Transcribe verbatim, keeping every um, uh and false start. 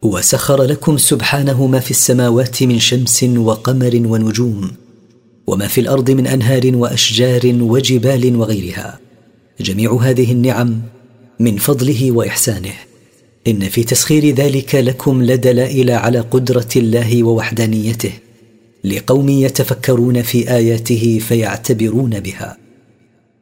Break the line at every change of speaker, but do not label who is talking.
وسخر لكم سبحانه ما في السماوات من شمس وقمر ونجوم، وما في الأرض من أنهار وأشجار وجبال وغيرها. جميع هذه النعم من فضله وإحسانه. إن في تسخير ذلك لكم لدلائل على قدرة الله ووحدانيته، لقوم يتفكرون في آياته فيعتبرون بها.